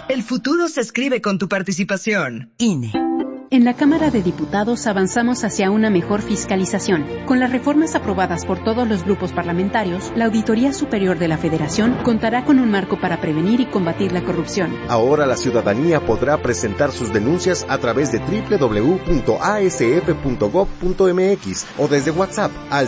El futuro se escribe con tu participación. INE. En la Cámara de Diputados avanzamos hacia una mejor fiscalización. Con las reformas aprobadas por todos los grupos parlamentarios, la Auditoría Superior de la Federación contará con un marco para prevenir y combatir la corrupción. Ahora la ciudadanía podrá presentar sus denuncias a través de www.asf.gov.mx o desde WhatsApp al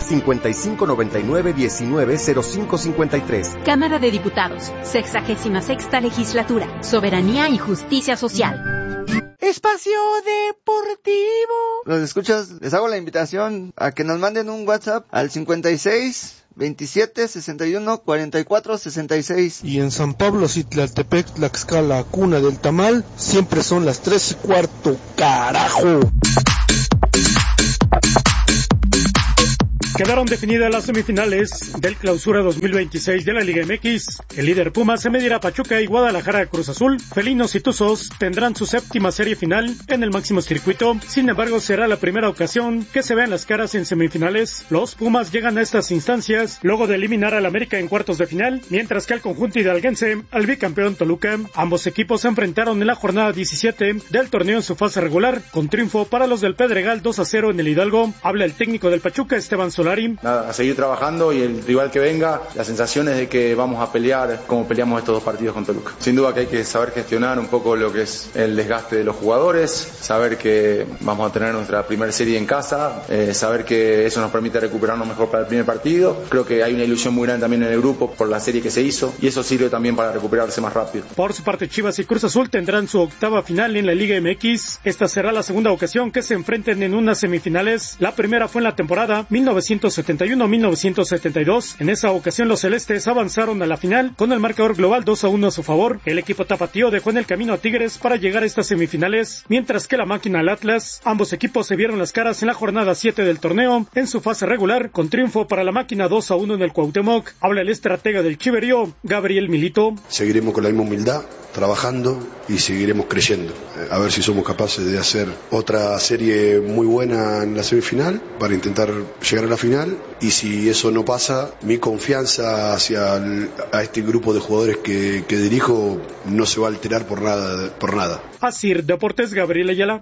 5599-190553. Cámara de Diputados, 66ª Legislatura, Soberanía y Justicia Social. Espacio Deportivo. Los escuchas, les hago la invitación a que nos manden un WhatsApp al 56 27 61 44 66. Y en San Pablo, Citlaltepec, Tlaxcala, cuna del tamal, siempre son las 3:15, carajo. Quedaron definidas las semifinales del Clausura 2026 de la Liga MX. El líder Pumas se medirá a Pachuca y Guadalajara Cruz Azul. Felinos y Tuzos tendrán su séptima serie final en el máximo circuito. Sin embargo, será la primera ocasión que se vean las caras en semifinales. Los Pumas llegan a estas instancias luego de eliminar al América en cuartos de final, mientras que al conjunto hidalguense, al bicampeón Toluca. Ambos equipos se enfrentaron en la jornada 17 del torneo en su fase regular, con triunfo para los del Pedregal 2-0 en el Hidalgo. Habla el técnico del Pachuca, Esteban Solari. Nada, a seguir trabajando y el rival que venga, la sensación es de que vamos a pelear como peleamos estos dos partidos con Toluca. Sin duda que hay que saber gestionar un poco lo que es el desgaste de los jugadores, saber que vamos a tener nuestra primera serie en casa, saber que eso nos permite recuperarnos mejor para el primer partido. Creo que hay una ilusión muy grande también en el grupo por la serie que se hizo y eso sirve también para recuperarse más rápido. Por su parte, Chivas y Cruz Azul tendrán su octava final en la Liga MX. Esta será la segunda ocasión que se enfrenten en unas semifinales. La primera fue en la temporada 1971-1972. En esa ocasión los celestes avanzaron a la final con el marcador global 2-1 a su favor. El equipo tapatío dejó en el camino a Tigres para llegar a estas semifinales, mientras que la máquina al Atlas. Ambos equipos se vieron las caras en la jornada 7 del torneo en su fase regular, con triunfo para la máquina 2-1 en el Cuauhtémoc. Habla el estratega del Chiverío, Gabriel Milito. Seguiremos con la misma humildad, trabajando y seguiremos creyendo. A ver si somos capaces de hacer otra serie muy buena en la semifinal para intentar llegar a la final, y si eso no pasa, mi confianza a este grupo de jugadores que dirijo no se va a alterar por nada. Asir Deportes, Gabriel Ayala.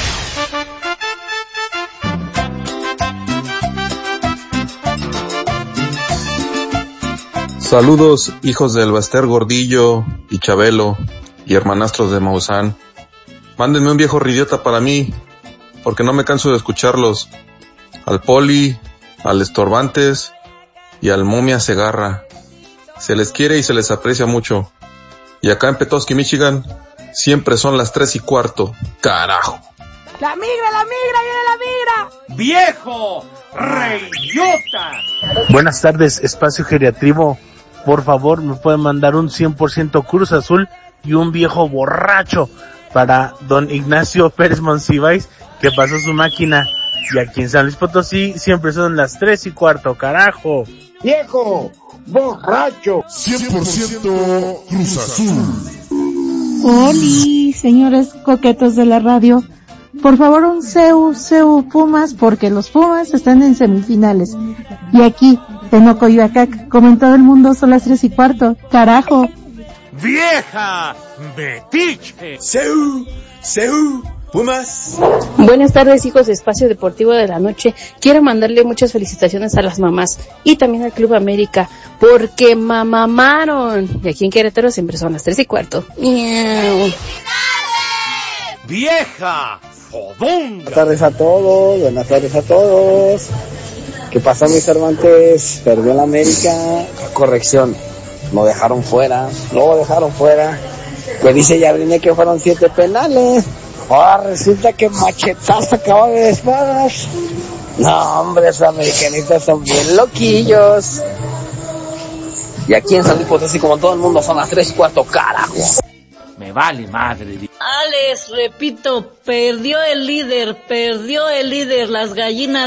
Saludos, hijos del Baster Gordillo y Chabelo y hermanastros de Maussan. Mándenme un viejo ridiota para mí, porque no me canso de escucharlos. Al Poli, al Estorbantes y al Momia Segarra. Se les quiere y se les aprecia mucho. Y acá en Petoskey, Michigan, siempre son las 3:15, carajo. ¡La migra, viene la migra! ¡Viejo reyota! Buenas tardes, Espacio Geriatrivo. Por favor, me pueden mandar un 100% Cruz Azul y un viejo borracho para don Ignacio Pérez Monsiváis, que pasó su máquina. Y aquí en San Luis Potosí siempre son las 3:15, carajo. ¡Viejo borracho! 100% Cruz Azul. Oli, señores coquetos de la radio. Por favor, un seu Pumas, porque los Pumas están en semifinales. Y aquí, en Ocoyoacac, como en todo el mundo, son las 3:15, carajo. ¡Vieja metiche! ¡Seu Pumas! Buenas tardes, hijos de Espacio Deportivo de la Noche. Quiero mandarle muchas felicitaciones a las mamás y también al Club América, porque mamamaron. Y aquí en Querétaro siempre son las 3:15. ¡Vieja fodonga! Buenas tardes a todos. ¿Qué pasa, mis Cervantes? Perdió el América. Corrección, lo dejaron fuera. Pues dice Jardine que fueron 7 penales. Ahora resulta que machetazo acaba de espadas. No, hombre, esos americanistas son bien loquillos. Y aquí en San Luis Potosí, como todo el mundo, son las 3:15, carajo. Me vale madre. Alex, repito, perdió el líder, las gallinas